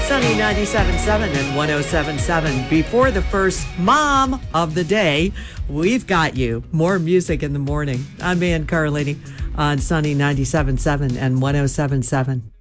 Sunny 97.7 and 107.7. Before the first mom of the day, we've got you. More music in the morning. I'm Ann Carlini on Sunny 97.7 and 107.7.